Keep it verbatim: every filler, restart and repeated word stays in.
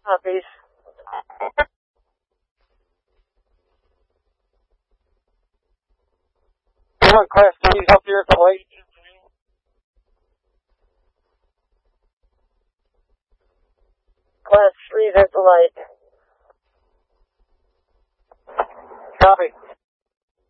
Copies. Come on, class three's up here at the light. Class three's at the light. Copy.